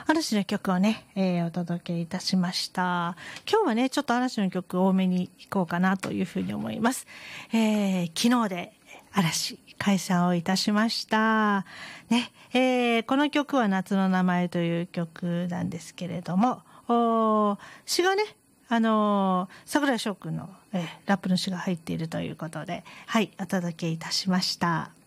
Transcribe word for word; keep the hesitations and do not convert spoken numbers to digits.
嵐の曲をね、えー、お届けいたしました。今日はね、ちょっと嵐の曲多めにいこうかなというふうに思います。えー、昨日で嵐解散をいたしました。ね、えー、この曲は夏の名前という曲なんですけれども、お詩がね、あのー、櫻井翔くんの、えー、ラップの詩が入っているということで、はい、お届けいたしました。